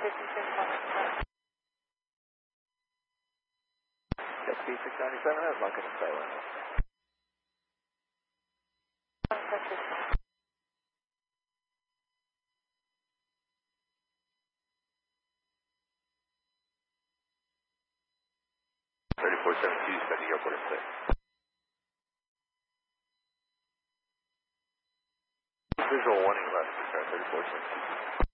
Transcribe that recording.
SP 697 has Lincoln and Silent. 3472, expecting airport in 6. Visual warning left, 3472.